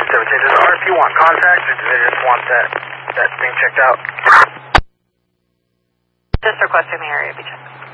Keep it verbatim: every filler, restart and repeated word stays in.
seven two. Does R F U want contact, or do they just want that, that thing checked out? Just requesting the area be checked.